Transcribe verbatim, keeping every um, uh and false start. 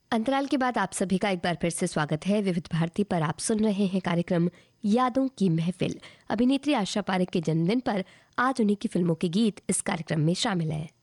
अंतराल के बाद आप सभी का एक बार फिर से स्वागत है। विविध भारती पर आप सुन रहे हैं कार्यक्रम यादों की महफिल। अभिनेत्री आशा पारेख के जन्मदिन पर आज उन्हीं की फिल्मों के गीत इस कार्यक्रम में शामिल है।